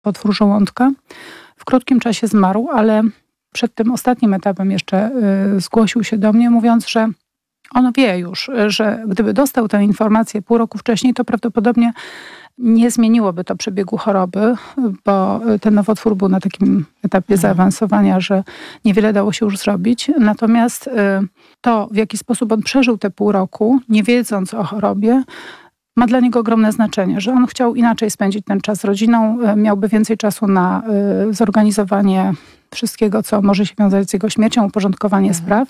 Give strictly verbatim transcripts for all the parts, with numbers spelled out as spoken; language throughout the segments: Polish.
nowotwór żołądka. W krótkim czasie zmarł, ale przed tym ostatnim etapem jeszcze y, zgłosił się do mnie, mówiąc, że on wie już, że gdyby dostał tę informację pół roku wcześniej, to prawdopodobnie nie zmieniłoby to przebiegu choroby, bo ten nowotwór był na takim etapie zaawansowania, że niewiele dało się już zrobić. Natomiast to, w jaki sposób on przeżył te pół roku, nie wiedząc o chorobie, ma dla niego ogromne znaczenie, że on chciał inaczej spędzić ten czas z rodziną, miałby więcej czasu na zorganizowanie wszystkiego, co może się wiązać z jego śmiercią, uporządkowanie mhm. spraw.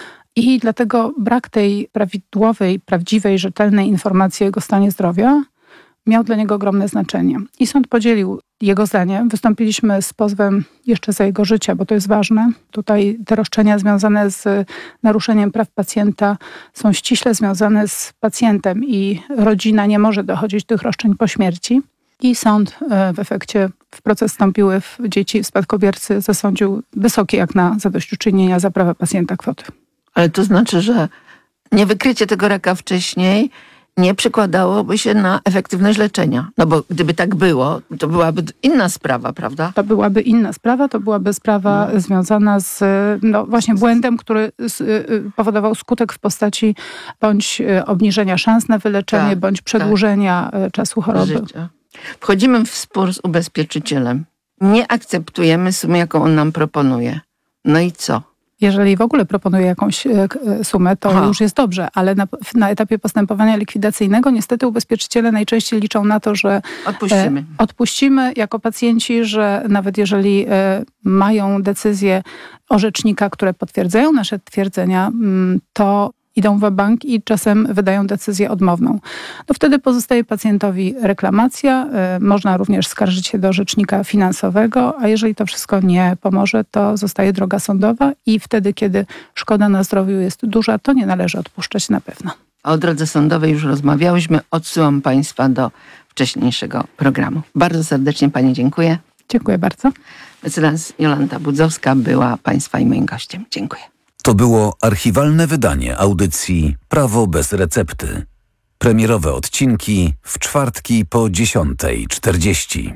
I dlatego brak tej prawidłowej, prawdziwej, rzetelnej informacji o jego stanie zdrowia miał dla niego ogromne znaczenie. I sąd podzielił jego zdanie. Wystąpiliśmy z pozwem jeszcze za jego życia, bo to jest ważne. Tutaj te roszczenia związane z naruszeniem praw pacjenta są ściśle związane z pacjentem i rodzina nie może dochodzić tych roszczeń po śmierci. I sąd w efekcie w proces wstąpiły w dzieci spadkobiercy, zasądził wysokie jak na zadośćuczynienia za prawa pacjenta kwoty. Ale to znaczy, że niewykrycie tego raka wcześniej nie przekładałoby się na efektywność leczenia. No bo gdyby tak było, to byłaby inna sprawa, prawda? To byłaby inna sprawa, to byłaby sprawa no. związana z no właśnie błędem, który powodował skutek w postaci bądź obniżenia szans na wyleczenie, tak, bądź przedłużenia tak. czasu choroby. Życia. Wchodzimy w spór z ubezpieczycielem. Nie akceptujemy sumy, jaką on nam proponuje. No i co? Jeżeli w ogóle proponuje jakąś sumę, to Aha. już jest dobrze, ale na, na etapie postępowania likwidacyjnego niestety ubezpieczyciele najczęściej liczą na to, że odpuścimy. E, odpuścimy jako pacjenci, że nawet jeżeli e, mają decyzje orzecznika, które potwierdzają nasze twierdzenia, m, to idą w bank i czasem wydają decyzję odmowną. No wtedy pozostaje pacjentowi reklamacja, y, można również skarżyć się do rzecznika finansowego, a jeżeli to wszystko nie pomoże, to zostaje droga sądowa i wtedy, kiedy szkoda na zdrowiu jest duża, to nie należy odpuszczać na pewno. O drodze sądowej już rozmawiałyśmy, odsyłam Państwa do wcześniejszego programu. Bardzo serdecznie Pani dziękuję. Dziękuję bardzo. Mecenas Jolanta Budzowska była Państwa i moim gościem. Dziękuję. To było archiwalne wydanie audycji Prawo bez recepty. Premierowe odcinki w czwartki po dziesiątej czterdzieści.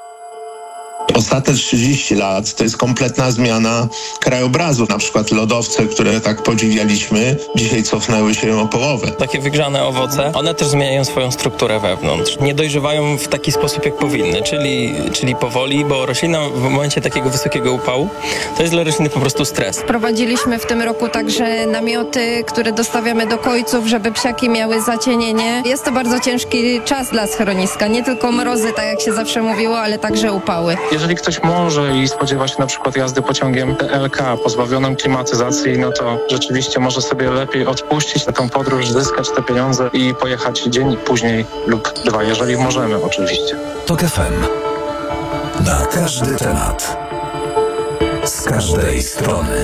Ostatnie trzydzieści lat to jest kompletna zmiana krajobrazu. Na przykład lodowce, które tak podziwialiśmy, dzisiaj cofnęły się o połowę. Takie wygrzane owoce, one też zmieniają swoją strukturę wewnątrz. Nie dojrzewają w taki sposób, jak powinny, czyli, czyli powoli, bo roślina w momencie takiego wysokiego upału to jest dla rośliny po prostu stres. Prowadziliśmy w tym roku także namioty, które dostawiamy do kojców, żeby psiaki miały zacienienie. Jest to bardzo ciężki czas dla schroniska. Nie tylko mrozy, tak jak się zawsze mówiło, ale także upały. Jeżeli ktoś może i spodziewa się na przykład jazdy pociągiem T L K pozbawionym klimatyzacji, no to rzeczywiście może sobie lepiej odpuścić na tą podróż, zyskać te pieniądze i pojechać dzień później lub dwa, jeżeli możemy oczywiście. Tok F M. Na każdy temat. Z każdej strony.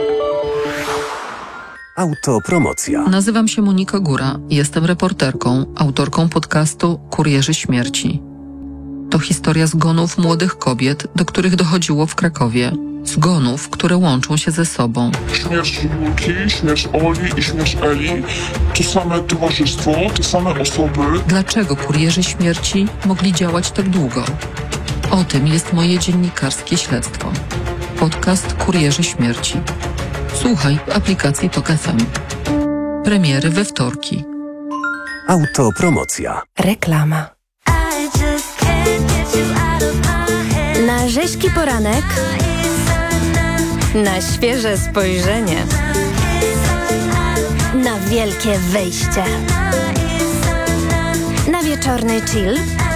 Autopromocja. Nazywam się Monika Góra. Jestem reporterką, autorką podcastu Kurierzy Śmierci. To historia zgonów młodych kobiet, do których dochodziło w Krakowie. Zgonów, które łączą się ze sobą. Śmierć Julki, śmierć Oli i śmierć Eli to same towarzystwo, te same osoby. Dlaczego kurierzy śmierci mogli działać tak długo? O tym jest moje dziennikarskie śledztwo. Podcast Kurierzy Śmierci. Słuchaj w aplikacji Tok F M. Premiery we wtorki. Autopromocja. Reklama. Na rzeźki poranek, na świeże spojrzenie, na wielkie wejście, na wieczorny chill,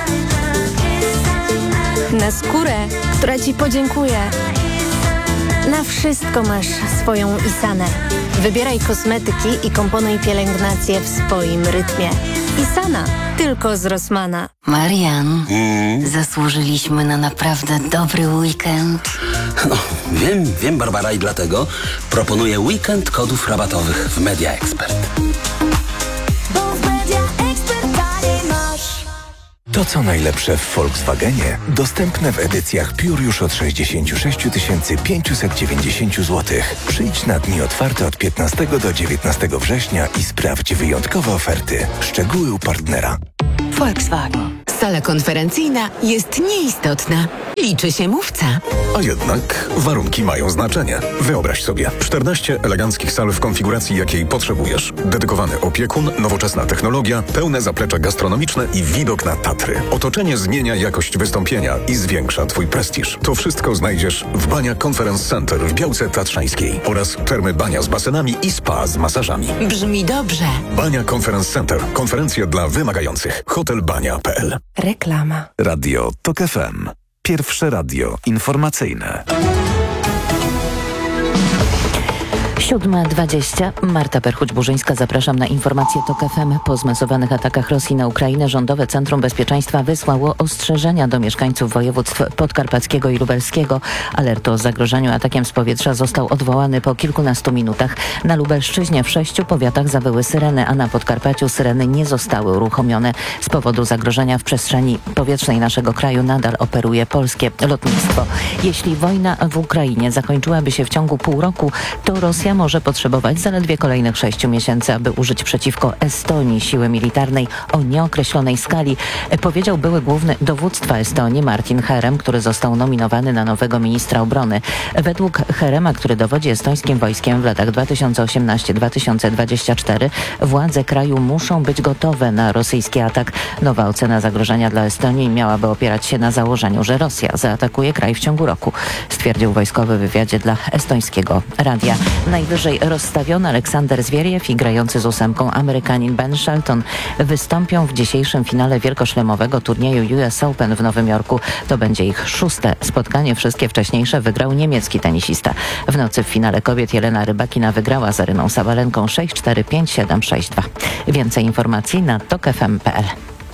na skórę, która Ci podziękuje. Na wszystko masz swoją Isanę. Wybieraj kosmetyki i komponuj pielęgnację w swoim rytmie. Isana, tylko z Rossmana. Marian, mm. zasłużyliśmy na naprawdę dobry weekend. No, wiem, wiem Barbara i dlatego proponuję weekend kodów rabatowych w Media Expert. Bo w Media Expert taniej masz. To co najlepsze w Volkswagenie dostępne w edycjach Pure już od sześćdziesiąt sześć tysięcy pięćset dziewięćdziesiąt złotych. Przyjdź na dni otwarte od piętnastego do dziewiętnastego września i sprawdź wyjątkowe oferty. Szczegóły u partnera. Volkswagen. Sala konferencyjna jest nieistotna. Liczy się mówca. A jednak warunki mają znaczenie. Wyobraź sobie czternaście eleganckich sal w konfiguracji, jakiej potrzebujesz. Dedykowany opiekun, nowoczesna technologia, pełne zaplecze gastronomiczne i widok na Tatry. Otoczenie zmienia jakość wystąpienia i zwiększa Twój prestiż. To wszystko znajdziesz w Bania Conference Center w Białce Tatrzańskiej oraz termy Bania z basenami i spa z masażami. Brzmi dobrze. Bania Conference Center. Konferencje dla wymagających. hotel bania kropka p l. Reklama. Radio TOK F M. Pierwsze radio informacyjne. siódma dwadzieścia. Marta Perchuć-Burzyńska. Zapraszam na informacje TOK F M. Po zmasowanych atakach Rosji na Ukrainę Rządowe Centrum Bezpieczeństwa wysłało ostrzeżenia do mieszkańców województw podkarpackiego i lubelskiego. Alert o zagrożeniu atakiem z powietrza został odwołany po kilkunastu minutach. Na Lubelszczyźnie w sześciu powiatach zawyły syreny, a na Podkarpaciu syreny nie zostały uruchomione. Z powodu zagrożenia w przestrzeni powietrznej naszego kraju nadal operuje polskie lotnictwo. Jeśli wojna w Ukrainie zakończyłaby się w ciągu pół roku, to Rosja może potrzebować zaledwie kolejnych sześciu miesięcy, aby użyć przeciwko Estonii siły militarnej o nieokreślonej skali, powiedział były główny dowództwa Estonii Martin Herem, który został nominowany na nowego ministra obrony. Według Herema, który dowodzi estońskim wojskiem w latach dwa tysiące osiemnasty do dwa tysiące dwudziestego czwartego, władze kraju muszą być gotowe na rosyjski atak. Nowa ocena zagrożenia dla Estonii miałaby opierać się na założeniu, że Rosja zaatakuje kraj w ciągu roku, stwierdził wojskowy w wywiadzie dla estońskiego radia. Najwyżej rozstawiony Aleksander Zwieriew i grający z ósemką Amerykanin Ben Shelton wystąpią w dzisiejszym finale wielkoszlemowego turnieju U S Open w Nowym Jorku. To będzie ich szóste spotkanie. Wszystkie wcześniejsze wygrał niemiecki tenisista. W nocy w finale kobiet Jelena Rybakina wygrała z Aryną Sabalenką sześć cztery, pięć siedem, sześć dwa. Więcej informacji na tok f m kropka p l.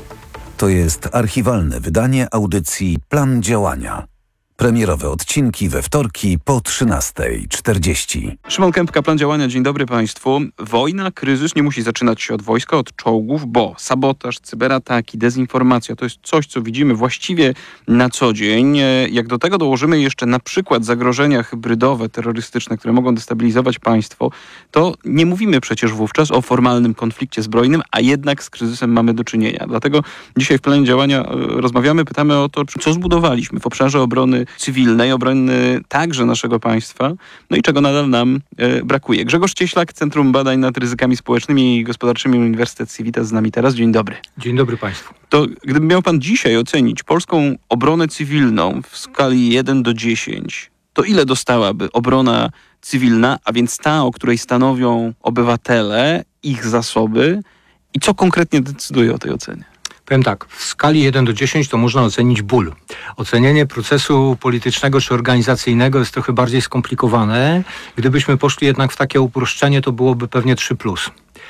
To jest archiwalne wydanie audycji Plan Działania. Premierowe odcinki we wtorki po trzynasta czterdzieści. Szymon Kępka, Plan Działania. Dzień dobry Państwu. Wojna, kryzys nie musi zaczynać się od wojska, od czołgów, bo sabotaż, cyberataki, dezinformacja to jest coś, co widzimy właściwie na co dzień. Jak do tego dołożymy jeszcze na przykład zagrożenia hybrydowe, terrorystyczne, które mogą destabilizować państwo, to nie mówimy przecież wówczas o formalnym konflikcie zbrojnym, a jednak z kryzysem mamy do czynienia. Dlatego dzisiaj w Planie Działania rozmawiamy, pytamy o to, co zbudowaliśmy w obszarze obrony cywilnej, obrony także naszego państwa, no i czego nadal nam e, brakuje. Grzegorz Cieślak, Centrum Badań nad Ryzykami Społecznymi i Gospodarczymi Uniwersytet Civitas z nami teraz. Dzień dobry. Dzień dobry Państwu. To gdyby miał Pan dzisiaj ocenić polską obronę cywilną w skali jeden do dziesięciu, to ile dostałaby obrona cywilna, a więc ta, o której stanowią obywatele, ich zasoby i co konkretnie decyduje o tej ocenie? Powiem tak, w skali jeden do dziesięciu to można ocenić ból. Ocenienie procesu politycznego czy organizacyjnego jest trochę bardziej skomplikowane. Gdybyśmy poszli jednak w takie uproszczenie, to byłoby pewnie trzy plus.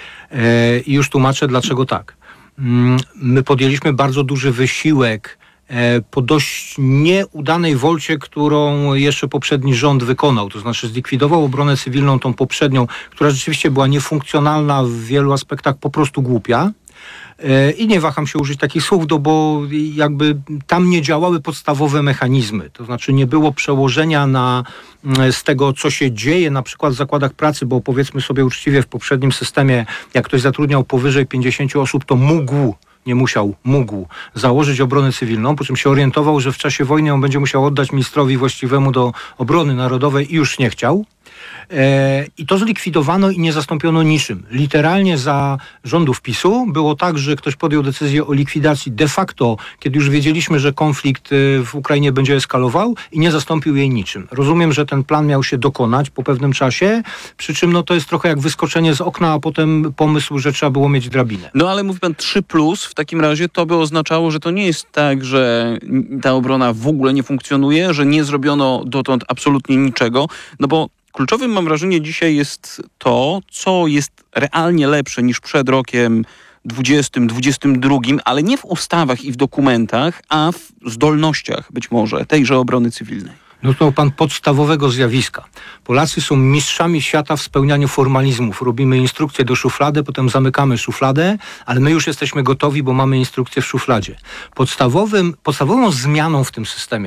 E, I już tłumaczę, dlaczego tak. My podjęliśmy bardzo duży wysiłek e, po dość nieudanej wolcie, którą jeszcze poprzedni rząd wykonał. To znaczy zlikwidował obronę cywilną, tą poprzednią, która rzeczywiście była niefunkcjonalna, w wielu aspektach po prostu głupia. I nie waham się użyć takich słów, no bo jakby tam nie działały podstawowe mechanizmy. To znaczy nie było przełożenia na, z tego, co się dzieje na przykład w zakładach pracy, bo powiedzmy sobie uczciwie, w poprzednim systemie, jak ktoś zatrudniał powyżej pięćdziesięciu osób, to mógł, nie musiał, mógł założyć obronę cywilną, po czym się orientował, że w czasie wojny on będzie musiał oddać ministrowi właściwemu do obrony narodowej i już nie chciał. I to zlikwidowano i nie zastąpiono niczym. Literalnie za rządów PiSu było tak, że ktoś podjął decyzję o likwidacji de facto, kiedy już wiedzieliśmy, że konflikt w Ukrainie będzie eskalował i nie zastąpił jej niczym. Rozumiem, że ten plan miał się dokonać po pewnym czasie, przy czym no, to jest trochę jak wyskoczenie z okna, a potem pomysł, że trzeba było mieć drabinę. No ale mówi pan trzy plus, w takim razie to by oznaczało, że to nie jest tak, że ta obrona w ogóle nie funkcjonuje, że nie zrobiono dotąd absolutnie niczego, no bo kluczowym, mam wrażenie, dzisiaj jest to, co jest realnie lepsze niż przed rokiem dwudziestym, dwudziestym drugim, ale nie w ustawach i w dokumentach, a w zdolnościach być może tejże obrony cywilnej. Dotknął pan podstawowego zjawiska. Polacy są mistrzami świata w spełnianiu formalizmów. Robimy instrukcję do szuflady, potem zamykamy szufladę, ale my już jesteśmy gotowi, bo mamy instrukcję w szufladzie. Podstawowym, podstawową zmianą w tym systemie,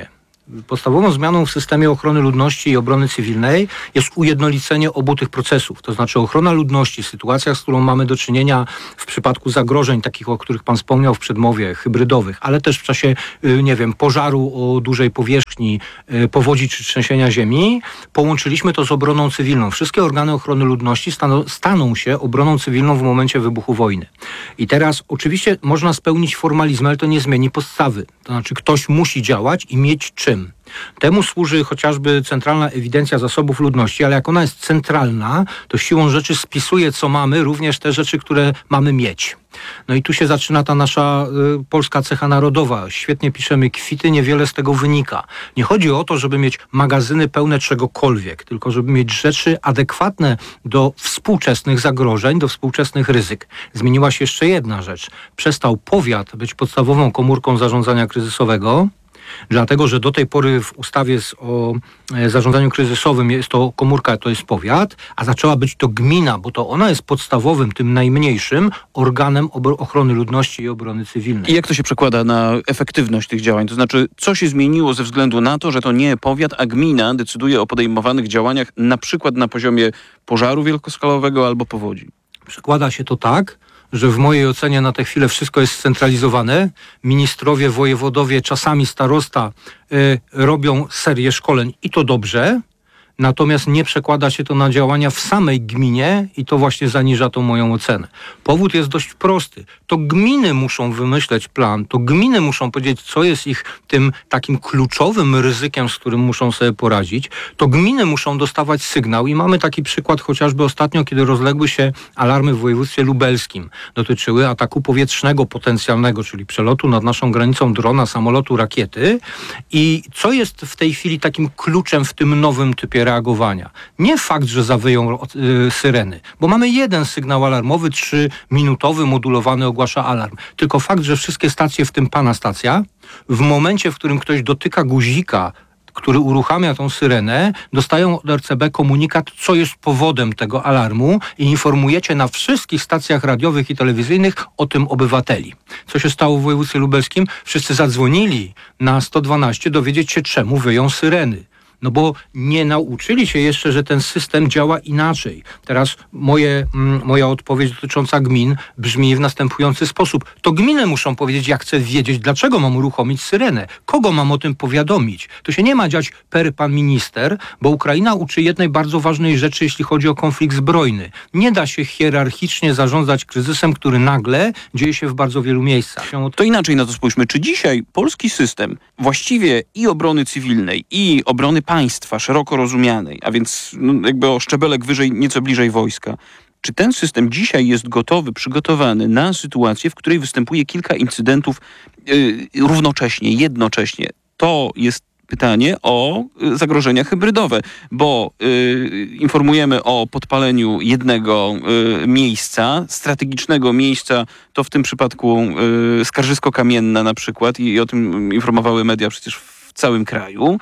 Podstawową zmianą w systemie ochrony ludności i obrony cywilnej jest ujednolicenie obu tych procesów. To znaczy ochrona ludności, sytuacja, z którą mamy do czynienia w przypadku zagrożeń, takich, o których pan wspomniał w przedmowie, hybrydowych, ale też w czasie, nie wiem, pożaru o dużej powierzchni, powodzi czy trzęsienia ziemi, połączyliśmy to z obroną cywilną. Wszystkie organy ochrony ludności staną, staną się obroną cywilną w momencie wybuchu wojny. I teraz oczywiście można spełnić formalizm, ale to nie zmieni podstawy. To znaczy ktoś musi działać i mieć czym. Temu służy chociażby Centralna Ewidencja Zasobów Ludności, ale jak ona jest centralna, to siłą rzeczy spisuje, co mamy, również te rzeczy, które mamy mieć. No i tu się zaczyna ta nasza y, polska cecha narodowa. Świetnie piszemy kwity, niewiele z tego wynika. Nie chodzi o to, żeby mieć magazyny pełne czegokolwiek, tylko żeby mieć rzeczy adekwatne do współczesnych zagrożeń, do współczesnych ryzyk. Zmieniła się jeszcze jedna rzecz. Przestał powiat być podstawową komórką zarządzania kryzysowego, dlatego, że do tej pory w ustawie o zarządzaniu kryzysowym jest to komórka, to jest powiat, a zaczęła być to gmina, bo to ona jest podstawowym, tym najmniejszym organem ochrony ludności i obrony cywilnej. I jak to się przekłada na efektywność tych działań? To znaczy, co się zmieniło ze względu na to, że to nie powiat, a gmina decyduje o podejmowanych działaniach, na przykład na poziomie pożaru wielkoskalowego albo powodzi? Przekłada się to tak, że w mojej ocenie na tę chwilę wszystko jest scentralizowane. Ministrowie, wojewodowie, czasami starosta y, robią serię szkoleń i to dobrze. Natomiast nie przekłada się to na działania w samej gminie i to właśnie zaniża tą moją ocenę. Powód jest dość prosty. To gminy muszą wymyśleć plan, to gminy muszą powiedzieć, co jest ich tym takim kluczowym ryzykiem, z którym muszą sobie poradzić. To gminy muszą dostawać sygnał i mamy taki przykład chociażby ostatnio, kiedy rozległy się alarmy w województwie lubelskim. Dotyczyły ataku powietrznego potencjalnego, czyli przelotu nad naszą granicą drona, samolotu, rakiety. I co jest w tej chwili takim kluczem w tym nowym typie reagowania? Nie fakt, że zawyją y, syreny, bo mamy jeden sygnał alarmowy, trzyminutowy, modulowany ogłasza alarm. Tylko fakt, że wszystkie stacje, w tym pana stacja, w momencie, w którym ktoś dotyka guzika, który uruchamia tą syrenę, dostają od R C B komunikat, co jest powodem tego alarmu i informujecie na wszystkich stacjach radiowych i telewizyjnych o tym obywateli. Co się stało w województwie lubelskim? Wszyscy zadzwonili na sto dwanaście dowiedzieć się, czemu wyją syreny. No bo nie nauczyli się jeszcze, że ten system działa inaczej. Teraz moje, m, moja odpowiedź dotycząca gmin brzmi w następujący sposób. To gminy muszą powiedzieć, ja chcę wiedzieć, dlaczego mam uruchomić syrenę. Kogo mam o tym powiadomić? To się nie ma dziać per pan minister, bo Ukraina uczy jednej bardzo ważnej rzeczy, jeśli chodzi o konflikt zbrojny. Nie da się hierarchicznie zarządzać kryzysem, który nagle dzieje się w bardzo wielu miejscach. To inaczej na to spójrzmy. Czy dzisiaj polski system właściwie i obrony cywilnej, i obrony państwa szeroko rozumianej, a więc no, jakby o szczebelek wyżej, nieco bliżej wojska. Czy ten system dzisiaj jest gotowy, przygotowany na sytuację, w której występuje kilka incydentów yy, równocześnie, jednocześnie? To jest pytanie o y, zagrożenia hybrydowe, bo y, informujemy o podpaleniu jednego y, miejsca, strategicznego miejsca, to w tym przypadku y, Skarżysko-Kamienna na przykład i, i o tym informowały media przecież w w całym kraju.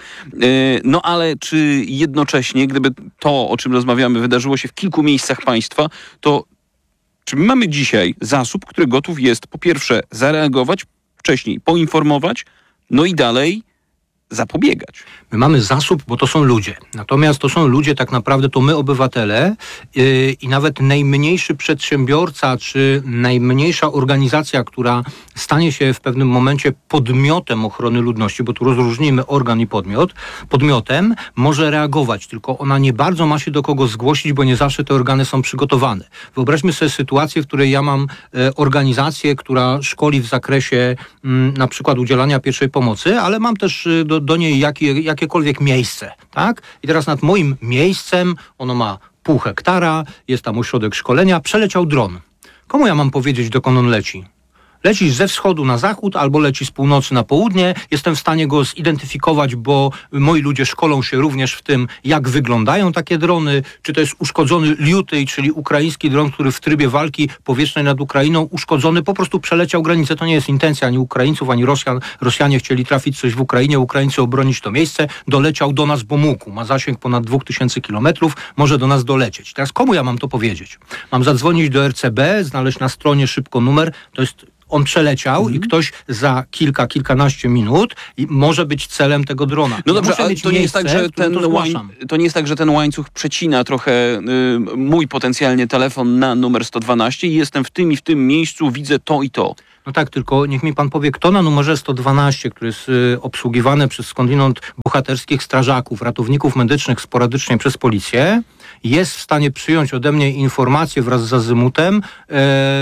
No ale czy jednocześnie, gdyby to, o czym rozmawiamy, wydarzyło się w kilku miejscach państwa, to czy my mamy dzisiaj zasób, który gotów jest po pierwsze zareagować, wcześniej poinformować, no i dalej zapobiegać? My mamy zasób, bo to są ludzie. Natomiast to są ludzie, tak naprawdę to my obywatele yy, i nawet najmniejszy przedsiębiorca, czy najmniejsza organizacja, która stanie się w pewnym momencie podmiotem ochrony ludności, bo tu rozróżnimy organ i podmiot, podmiotem może reagować, tylko ona nie bardzo ma się do kogo zgłosić, bo nie zawsze te organy są przygotowane. Wyobraźmy sobie sytuację, w której ja mam e, organizację, która szkoli w zakresie m, na przykład udzielania pierwszej pomocy, ale mam też y, do, do niej jakie, jakiekolwiek miejsce, tak? I teraz nad moim miejscem, ono ma pół hektara, jest tam ośrodek szkolenia, przeleciał dron. Komu ja mam powiedzieć, dokąd on leci? Leci ze wschodu na zachód albo leci z północy na południe. Jestem w stanie go zidentyfikować, bo moi ludzie szkolą się również w tym, jak wyglądają takie drony. Czy to jest uszkodzony Liutej, czyli ukraiński dron, który w trybie walki powietrznej nad Ukrainą uszkodzony po prostu przeleciał granicę. To nie jest intencja ani Ukraińców, ani Rosjan. Rosjanie chcieli trafić coś w Ukrainie, Ukraińcy obronić to miejsce. Doleciał do nas, bo mógł. Ma zasięg ponad dwóch tysięcy kilometrów. Może do nas dolecieć. Teraz komu ja mam to powiedzieć? Mam zadzwonić do R C B, znaleźć na stronie szybko numer. To jest On przeleciał mhm. i ktoś za kilka, kilkanaście minut i może być celem tego drona. No ja dobrze, ale to nie jest tak, że ten to, łań, to nie jest tak, że ten łańcuch przecina trochę y, mój potencjalnie telefon na numer sto dwanaście i jestem w tym i w tym miejscu, widzę to i to. No tak, tylko niech mi pan powie, kto na numerze sto dwanaście, który jest y, obsługiwany przez skądinąd bohaterskich strażaków, ratowników medycznych sporadycznie przez policję, jest w stanie przyjąć ode mnie informację wraz z azymutem, e,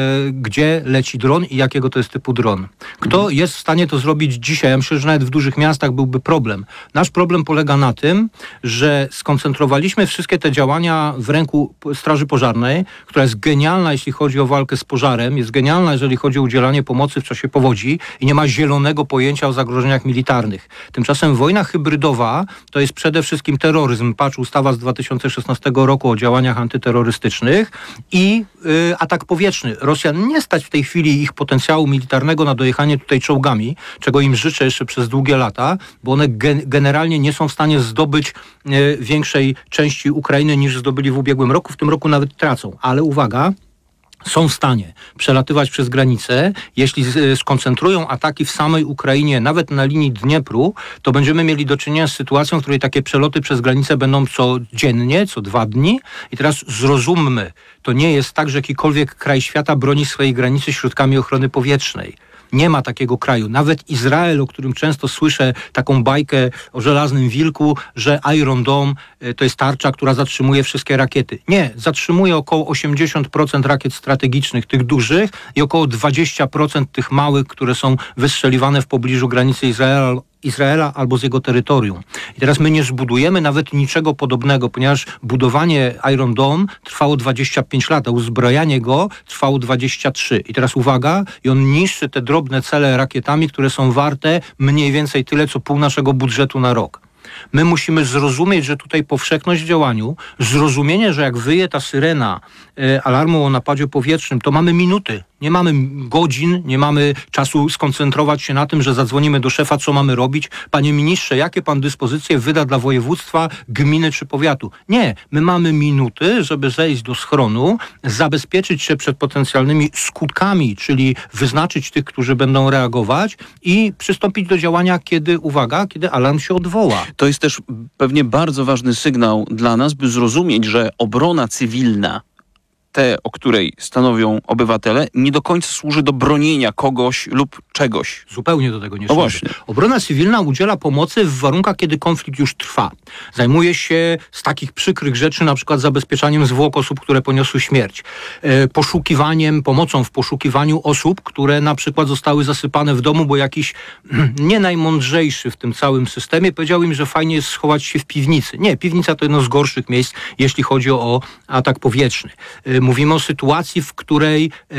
gdzie leci dron i jakiego to jest typu dron. Kto mhm. jest w stanie to zrobić dzisiaj? Ja myślę, że nawet w dużych miastach byłby problem. Nasz problem polega na tym, że skoncentrowaliśmy wszystkie te działania w ręku Straży Pożarnej, która jest genialna, jeśli chodzi o walkę z pożarem, jest genialna, jeżeli chodzi o udzielanie pomocy w czasie powodzi i nie ma zielonego pojęcia o zagrożeniach militarnych. Tymczasem wojna hybrydowa to jest przede wszystkim terroryzm. Patrz, ustawa z dwa tysiące szesnastego roku o działaniach antyterrorystycznych i y, atak powietrzny. Rosjan nie stać w tej chwili ich potencjału militarnego na dojechanie tutaj czołgami, czego im życzę jeszcze przez długie lata, bo one gen- generalnie nie są w stanie zdobyć y, większej części Ukrainy niż zdobyli w ubiegłym roku. W tym roku nawet tracą. Ale uwaga, są w stanie przelatywać przez granicę. Jeśli skoncentrują ataki w samej Ukrainie, nawet na linii Dniepru, to będziemy mieli do czynienia z sytuacją, w której takie przeloty przez granicę będą codziennie, co dwa dni. I teraz zrozummy, to nie jest tak, że jakikolwiek kraj świata broni swojej granicy środkami ochrony powietrznej. Nie ma takiego kraju. Nawet Izrael, o którym często słyszę taką bajkę o żelaznym wilku, że Iron Dome to jest tarcza, która zatrzymuje wszystkie rakiety. Nie, zatrzymuje około osiemdziesiąt procent rakiet strategicznych, tych dużych i około dwadzieścia procent tych małych, które są wystrzeliwane w pobliżu granicy Izraela, Izraela albo z jego terytorium. I teraz my nie zbudujemy nawet niczego podobnego, ponieważ budowanie Iron Dome trwało dwadzieścia pięć lat, a uzbrojanie go trwało dwadzieścia trzy. I teraz uwaga, i on niszczy te drobne cele rakietami, które są warte mniej więcej tyle, co pół naszego budżetu na rok. My musimy zrozumieć, że tutaj powszechność w działaniu, zrozumienie, że jak wyje ta syrena e, alarmu o napadzie powietrznym, to mamy minuty. Nie mamy godzin, nie mamy czasu skoncentrować się na tym, że zadzwonimy do szefa, co mamy robić. Panie ministrze, jakie pan dyspozycje wyda dla województwa, gminy czy powiatu? Nie, my mamy minuty, żeby zejść do schronu, zabezpieczyć się przed potencjalnymi skutkami, czyli wyznaczyć tych, którzy będą reagować i przystąpić do działania, kiedy, uwaga, kiedy alarm się odwoła. To jest też pewnie bardzo ważny sygnał dla nas, by zrozumieć, że obrona cywilna, te, o której stanowią obywatele, nie do końca służy do bronienia kogoś lub czegoś. Zupełnie do tego nie no służy. Właśnie. Obrona cywilna udziela pomocy w warunkach, kiedy konflikt już trwa. Zajmuje się z takich przykrych rzeczy, na przykład zabezpieczaniem zwłok osób, które poniosły śmierć. E, poszukiwaniem, pomocą w poszukiwaniu osób, które na przykład zostały zasypane w domu, bo jakiś nie najmądrzejszy w tym całym systemie powiedział im, że fajnie jest schować się w piwnicy. Nie, piwnica to jedno z gorszych miejsc, jeśli chodzi o atak powietrzny. E, Mówimy o sytuacji, w której e,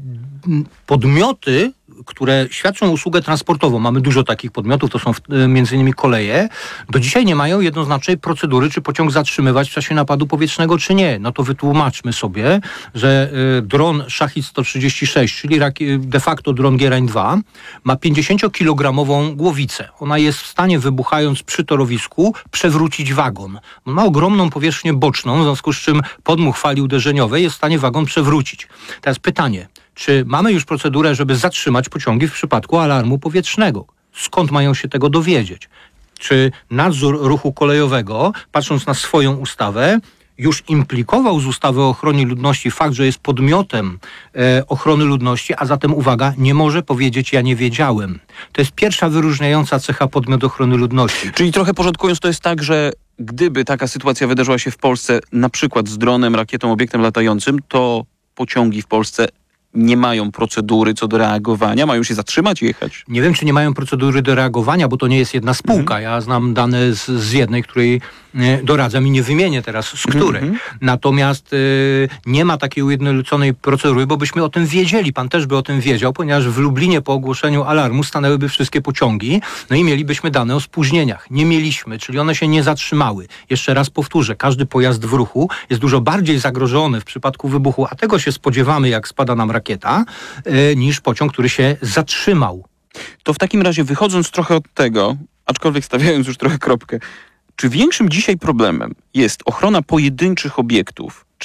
podmioty, które świadczą usługę transportową, mamy dużo takich podmiotów, to są e, między innymi koleje, do dzisiaj nie mają jednoznacznej procedury, czy pociąg zatrzymywać w czasie napadu powietrznego, czy nie. No to wytłumaczmy sobie, że e, dron Szachid sto trzydzieści sześć, czyli de facto dron Gierań dwa, ma pięćdziesięciokilogramową głowicę. Ona jest w stanie, wybuchając przy torowisku, przewrócić wagon. On ma ogromną powierzchnię boczną, w związku z czym podmuch fali uderzeniowej jest w stanie wagon przewrócić. Teraz pytanie, czy mamy już procedurę, żeby zatrzymać pociągi w przypadku alarmu powietrznego? Skąd mają się tego dowiedzieć? Czy nadzór ruchu kolejowego, patrząc na swoją ustawę, już implikował z ustawy o ochronie ludności fakt, że jest podmiotem e, ochrony ludności, a zatem, uwaga, nie może powiedzieć, ja nie wiedziałem. To jest pierwsza wyróżniająca cecha podmiot ochrony ludności. Czyli trochę porządkując, to jest tak, że gdyby taka sytuacja wydarzyła się w Polsce, na przykład z dronem, rakietą, obiektem latającym, to pociągi w Polsce nie mają procedury co do reagowania? Mają się zatrzymać i jechać? Nie wiem, czy nie mają procedury do reagowania, bo to nie jest jedna spółka. Mm. Ja znam dane z, z jednej, której e, doradzam i nie wymienię teraz z której. Mm-hmm. Natomiast e, nie ma takiej ujednoliconej procedury, bo byśmy o tym wiedzieli. Pan też by o tym wiedział, ponieważ w Lublinie po ogłoszeniu alarmu stanęłyby wszystkie pociągi, no i mielibyśmy dane o spóźnieniach. Nie mieliśmy, czyli one się nie zatrzymały. Jeszcze raz powtórzę, każdy pojazd w ruchu jest dużo bardziej zagrożony w przypadku wybuchu, a tego się spodziewamy, jak spada nam rakieta, y, niż pociąg, który się zatrzymał. To w takim razie, wychodząc trochę od tego, aczkolwiek stawiając już trochę kropkę, czy większym dzisiaj problemem jest ochrona pojedynczych obiektów, czy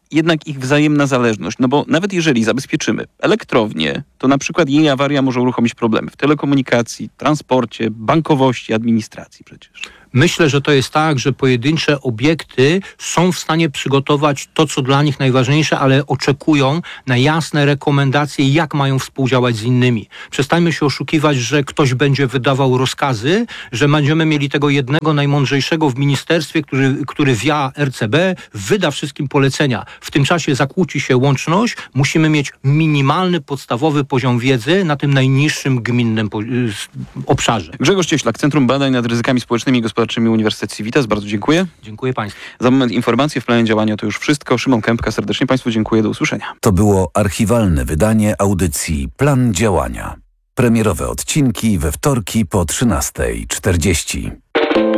jednak ich wzajemna zależność? No bo nawet jeżeli zabezpieczymy elektrownię, to na przykład jej awaria może uruchomić problemy w telekomunikacji, transporcie, bankowości, administracji przecież. Myślę, że to jest tak, że pojedyncze obiekty są w stanie przygotować to, co dla nich najważniejsze, ale oczekują na jasne rekomendacje, jak mają współdziałać z innymi. Przestańmy się oszukiwać, że ktoś będzie wydawał rozkazy, że będziemy mieli tego jednego najmądrzejszego w ministerstwie, który, który via R C B wyda wszystkim polecenia. W tym czasie zakłóci się łączność. Musimy mieć minimalny, podstawowy poziom wiedzy na tym najniższym gminnym obszarze. Grzegorz Cieślak, Centrum Badań nad Ryzykami Społecznymi i Gospodarczymi Uniwersytet Civitas. Bardzo dziękuję. Dziękuję Państwu. Za moment informacje w planie działania to już wszystko. Szymon Kępka, serdecznie Państwu dziękuję. Do usłyszenia. To było archiwalne wydanie audycji Plan Działania. Premierowe odcinki we wtorki po trzynastej czterdzieści.